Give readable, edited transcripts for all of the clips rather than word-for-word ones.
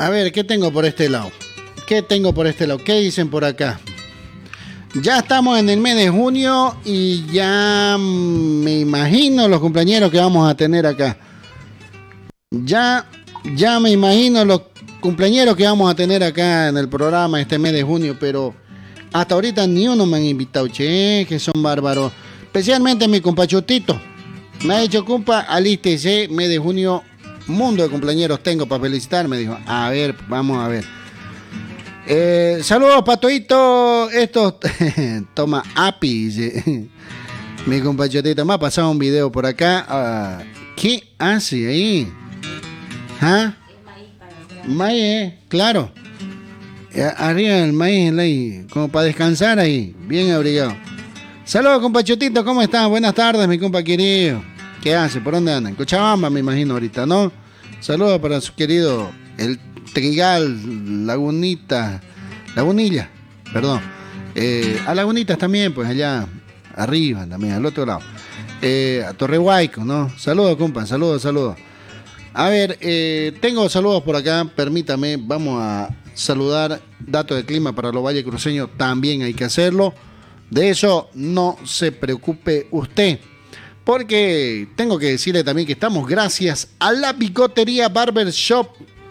A ver, ¿qué tengo por este lado? ¿Qué dicen por acá? Ya estamos en el mes de junio y ya me imagino los cumpleañeros que vamos a tener acá. Ya me imagino los cumpleañeros que vamos a tener acá en el programa este mes de junio, pero hasta ahorita ni uno me han invitado, che, que son bárbaros. Especialmente mi compa Chutito. Me ha dicho, compa, alístese, mes de junio, mundo de cumpleañeros tengo para felicitar, me dijo. A ver, vamos a ver. Saludos, Patoito. Estos toma apis. Mi compa Chutito me ha pasado un video por acá. ¿Qué hace ahí? ¿Ah? Maíz, claro. Arriba del maíz, ahí, como para descansar ahí, bien abrigado. Saludos, compa Chutito, ¿cómo están? Buenas tardes, mi compa querido. ¿Qué hace? ¿Por dónde andan? En Cochabamba, me imagino ahorita, ¿no? Saludos para su querido, el Trigal, Lagunilla, perdón. A Lagunitas también, pues allá arriba, también, al otro lado. A Torrehuayco, ¿no? Saludos, compa, saludos. A ver, tengo saludos por acá, permítame, vamos a saludar. Datos de clima para los valles cruceños, también hay que hacerlo. De eso no se preocupe usted, porque tengo que decirle también que estamos gracias a la Bigotería Barber Shop.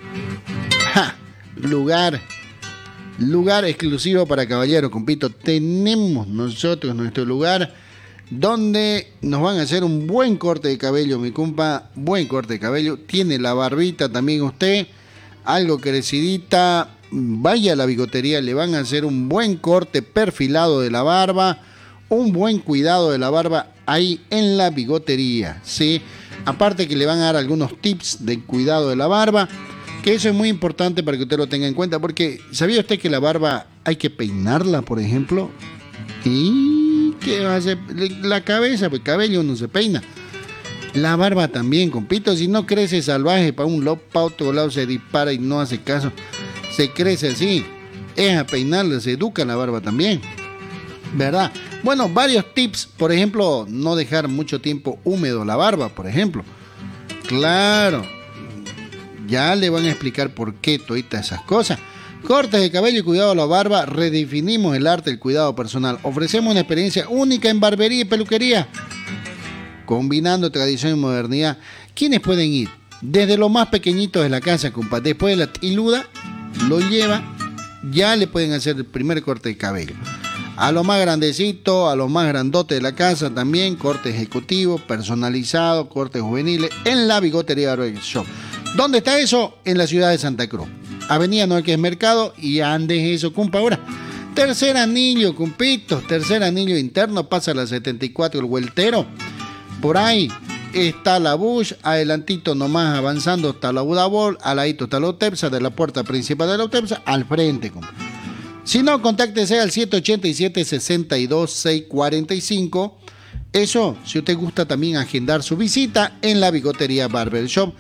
Lugar exclusivo para caballeros, compito. Tenemos nosotros nuestro lugar donde nos van a hacer un buen corte de cabello, mi compa, buen corte de cabello. Tiene la barbita también usted, algo crecidita, vaya a la bigotería, le van a hacer un buen corte perfilado de la barba, un buen cuidado de la barba ahí en la bigotería, ¿sí? Aparte que le van a dar algunos tips de cuidado de la barba, que eso es muy importante para que usted lo tenga en cuenta, porque ¿sabía usted que la barba hay que peinarla, por ejemplo? ¿Y qué va a hacer? La cabeza, pues el cabello no se peina. La barba también, compito, si no crece salvaje para un lado, para otro lado se dispara y no hace caso. Se crece así, es a peinarla, se educa la barba también, ¿verdad? Bueno, varios tips, por ejemplo, no dejar mucho tiempo húmedo la barba, por ejemplo. Claro, ya le van a explicar por qué toditas esas cosas. Cortes de cabello y cuidado de la barba, redefinimos el arte del cuidado personal. Ofrecemos una experiencia única en barbería y peluquería, combinando tradición y modernidad. ¿Quiénes pueden ir? Desde los más pequeñitos de la casa, compa, después de la tiluda, lo lleva, ya le pueden hacer el primer corte de cabello. A los más grandecitos, a los más grandotes de la casa también, corte ejecutivo, personalizado, cortes juveniles, en la Bigotería Barber Shop. ¿Dónde está eso? En la ciudad de Santa Cruz. Avenida Noel Mercado y Andes, eso, compa, ahora. Tercer anillo, compitos, tercer anillo interno, pasa a la 74, el Vueltero. Por ahí está la Bush, adelantito nomás avanzando está la Udabol, al ladito está la UTEPSA, de la puerta principal de la UTEPSA, al frente, compa. Si no, contáctese al 787-62645. Eso, si usted gusta también agendar su visita en la Bigotería Barber Shop,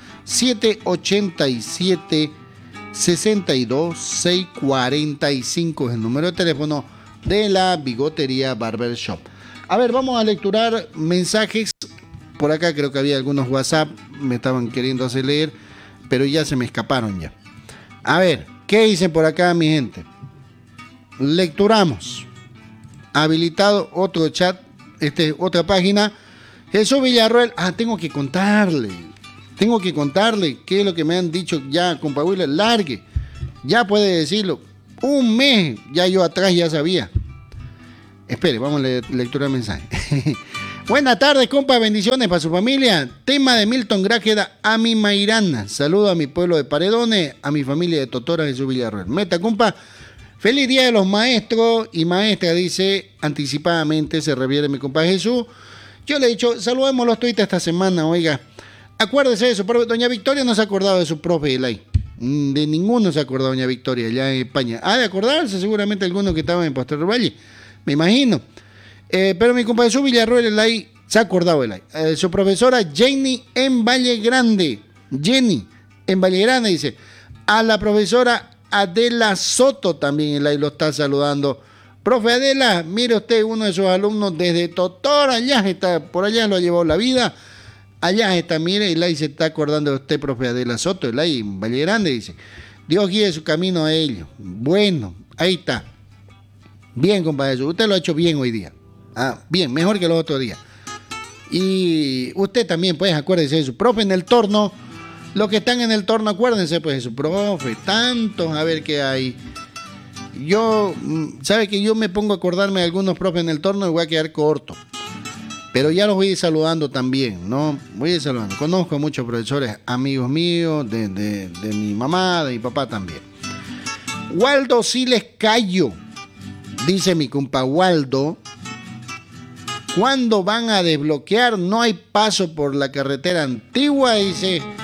787-62645 es el número de teléfono de la Bigotería Barber Shop. A ver, vamos a lecturar mensajes. Por acá creo que había algunos WhatsApp, me estaban queriendo hacer leer, pero ya se me escaparon ya. A ver, ¿qué dicen por acá, mi gente? Lecturamos. Habilitado otro chat, otra página. Jesús Villarroel. Tengo que contarle qué es lo que me han dicho ya, compa Willer. Largue. Ya puede decirlo. Un mes ya yo atrás ya sabía. Espere, vamos a lecturar el mensaje. Buenas tardes, compa, bendiciones para su familia. Tema de Milton Grájeda a mi Mairana. Saludo a mi pueblo de Paredones, a mi familia de Totora, Jesús Villarroel. Meta, compa. Feliz Día de los Maestros y Maestras, dice anticipadamente, se refiere mi compa Jesús. Yo le he dicho, saludemos los tuitas esta semana, oiga. Acuérdese de su profe. Doña Victoria no se ha acordado de su profe Elay. De ninguno se ha acordado doña Victoria allá en España. De acordarse seguramente alguno que estaba en Pastor Valle, me imagino. Pero mi compa Jesús Villarroel Elay se ha acordado Elay. Su profesora Jenny en Valle Grande. Jenny en Valle Grande dice. A la profesora Adela Soto también Elay lo está saludando. Profe Adela, mire usted, uno de sus alumnos desde Totora, allá está, por allá lo ha llevado la vida. Allá está, mire, Elay se está acordando de usted, profe Adela Soto, Elay en Valle Grande, dice. Dios guíe su camino a ellos. Bueno, ahí está. Bien, compadre, usted lo ha hecho bien hoy día. Bien, mejor que los otros días. Y usted también, pues, acuérdese de su profe en el torno. Los que están en el torno, acuérdense, pues, de su profe. Tantos, a ver qué hay. Yo, ¿sabe que yo me pongo a acordarme de algunos profes en el torno y voy a quedar corto? Pero ya los voy a ir saludando también, ¿no? Voy a ir saludando. Conozco a muchos profesores, amigos míos, de mi mamá, de mi papá también. Waldo Siles Cayo, dice mi compa Waldo. ¿Cuándo van a desbloquear? No hay paso por la carretera antigua, dice.